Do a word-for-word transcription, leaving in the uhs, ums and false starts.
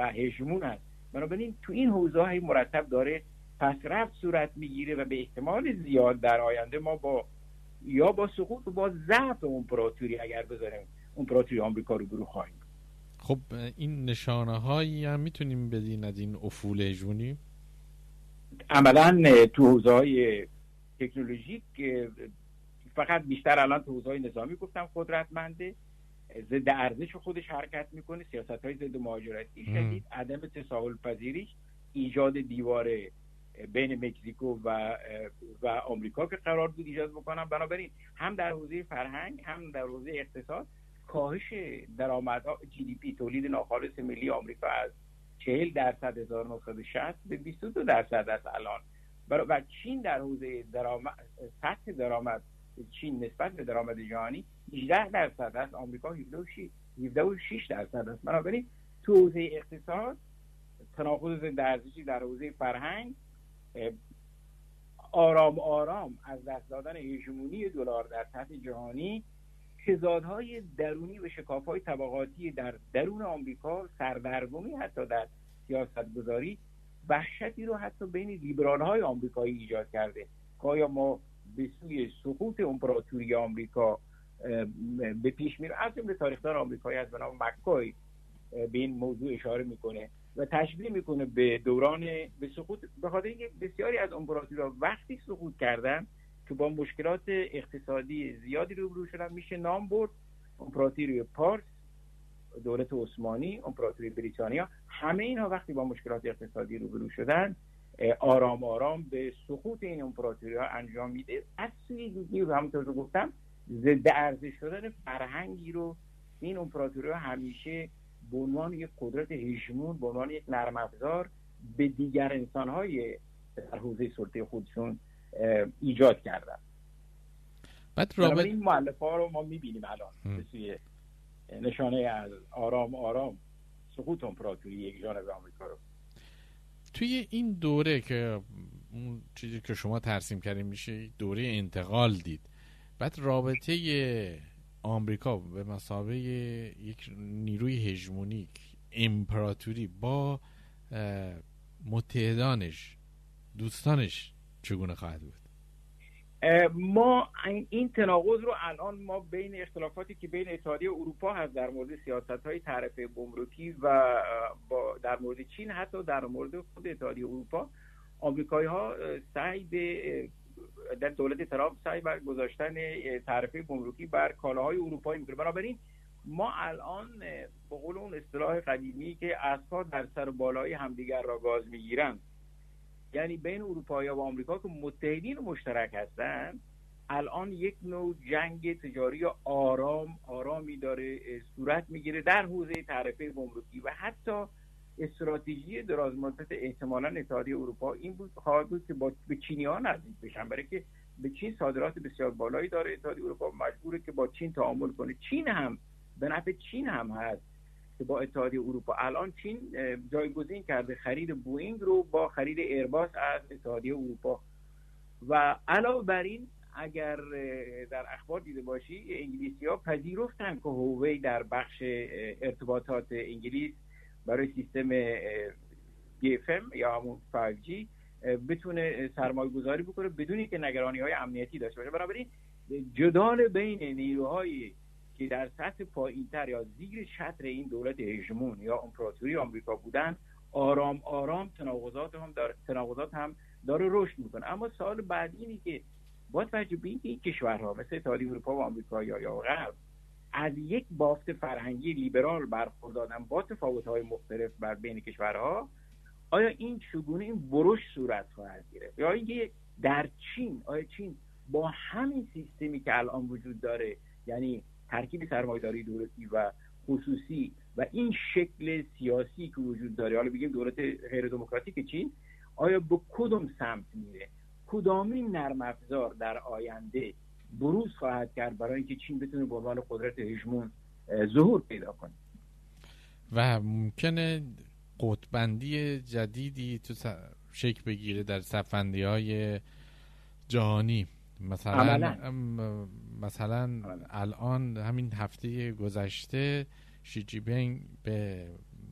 و هژمون است. بنابراین تو این حوزه‌های مرتب داره پس رفت صورت میگیره و به احتمال زیاد در آینده ما با یا با سقوط و با ضعف امپراتوری اگر بذاریم امپراتوری آمریکا رو برو خواهیم. خب این نشانه هایی هم میتونیم بدین از این افول هژمونی؟ عملا تو حوزه‌های تکنولوژیک فقط بیشتر الان تو حوزه‌های نظامی گفتم قدرتمنده، ضد ارزش خودش حرکت میکنه، سیاست‌های ضد مهاجرتی شدید، عدم تساهل پذیریش، ایجاد دیوار بین مکزیکو و و آمریکا که قرار بود ایجاد بکنن. بنابراین هم در حوزه فرهنگ هم در حوزه اقتصاد کاهش درآمدها، جی دی پی تولید ناخالص ملی آمریکا از چهل درصد هزار و نهصد و شصت به بیست و دو درصد است الان. و چین در حوزه درآمد، سطح درآمد چین نسبت به درآمد جهانی هجده درصد است، آمریکا هفده و شش درصد است. بنابراین تو حوزه اقتصاد تناقض ضد ارزشی، در حوزه فرهنگ آرام آرام از دست دادن هژمونی دلار در سطح جهانی، تضادهای درونی و شکاف‌های طبقاتی در درون آمریکا، سردرگمی حتی در سیاست‌گذاری، وحشتی رو حتی بین لیبرال‌های آمریکایی ایجاد کرده که آیا ما به سوی سقوط امپراتوری آمریکا به پیش میره. از جمله تاریخ‌دان آمریکایی از به نام مک‌کوی به این موضوع اشاره میکنه و تشبیه میکنه به دوران به سقوط، به خاطر اینکه بسیاری از امپراتوری‌ها وقتی سقوط کردن که با مشکلات اقتصادی زیادی روبرو شدن. میشه نام برد امپراتوری پارس، دولت عثمانی، امپراتوری بریتانیا، همه اینها وقتی با مشکلات اقتصادی روبرو شدن آرام آرام به سقوط این امپراتوری‌ها انجام میده. از سوی دیگه همونطور که گفتم ضد ارزش شدن فرهنگی رو این امپراتوری‌ها همیشه به عنوان یک قدرت هژمون، به عنوان یک نرم افزار به دیگر انسان‌های در حوزه سلطه خودشون ایجاد کردن. بعد رابط این مؤلفه‌ها رو ما می‌بینیم الان به سوی نشانه از آرام آرام سقوط امپراتوری یک جانب آمریکا رو. توی این دوره که اون چیزی که شما ترسیم کردیم میشه دوره انتقال دید، بعد رابطه آمریکا به مثابه یک نیروی هژمونیک امپراتوری با متحدانش، دوستانش چگونه خواهد بود؟ ما این تناقض رو الان ما بین اختلافاتی که بین اتحادیه اروپا هست در مورد سیاست‌های تعرفه گمرکی و با در مورد چین، حتی در مورد خود اتحادیه اروپا، آمریکایی‌ها سعی به در دولت ترامپ سعی بر گذاشتن تعرفه گمرکی بر کالاهای اروپایی می‌کنه. بنابراین ما الان به قول اون اصطلاح قدیمی که اسب‌ها در سر بالای همدیگر را گاز می‌گیرند، یعنی بین اروپا و آمریکا که متحدین مشترک هستند، الان یک نوع جنگ تجاری آرام آرامی داره صورت میگیره در حوزه تعرفه گمرکی و حتی استراتژی درازمدت احتمالاً اتحادیه اروپا این بود خواهد بود که با به چینی‌ها نزدیک بشن، برای که به چین صادرات بسیار بالایی داره. اتحادیه اروپا مجبوره که با چین تعامل کنه. چین هم به نفع چین هم هست که با اتحادیه اروپا الان چین جایگزین کرده خرید بوئینگ رو با خرید ایرباس از اتحادیه اروپا. و علاوه بر این اگر در اخبار دیده باشی انگلیسی‌ها پذیرفتن که هووی در بخش ارتباطات انگلیس برای سیستم بی اف ام یا همون فایو جی بتونه سرمایه گذاری بکنه بدون اینکه نگرانی‌های امنیتی داشته باشه. بنابراین جدال بین نیروهای که در سطح پایین‌تر یا زیر چتر این دولت هژمون یا امپراتوری آمریکا بودن آرام آرام تناقضات هم داره تناقضات هم داره رشد میکنه. اما سوال بعدی اینه که با توجه به اینکه این کشورها مثل اتحادیه اروپا و آمریکا یا یا غرب از یک بافت فرهنگی لیبرال برخوردارن با تفاوت‌های مختلف بر بین کشورها، آیا این چگونه این برش صورت خواهد گرفت؟ یا اینکه در چین آیا چین با همین سیستمی که الان وجود داره، یعنی ترکیب سرمایه‌داری دولتی و خصوصی و این شکل سیاسی که وجود داره، حالا بگیم دولت غیر دموکراتیک چین، آیا به کدوم سمت میره؟ کدامین نرم افزار در آینده بروز خواهد کرد برای اینکه چین بتونه به عنوان قدرت هژمون ظهور پیدا کنه؟ و ممکنه قطب‌بندی جدیدی تو شکل بگیره در صف‌بندی‌های جهانی. مثلا مثلا الان همین هفته گذشته شی جی پینگ به